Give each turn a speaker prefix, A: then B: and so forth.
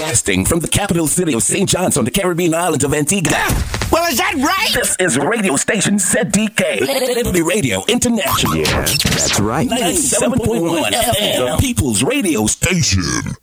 A: Broadcasting from the capital city of St. John's on the Caribbean island of Antigua.
B: Well, is that right?
A: This is radio station ZDK. Liberty Radio International.
C: Yeah, that's right.
A: 97.1 FM, the People's Radio Station.